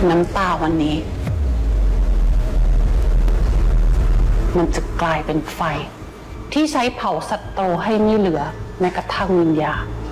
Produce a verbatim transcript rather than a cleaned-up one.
น้ำตาวันนี้มันจะกลายเป็นไฟที่ใช้เผาศัตรูให้ไม่เหลือแม้กระทั่งวิญญาณ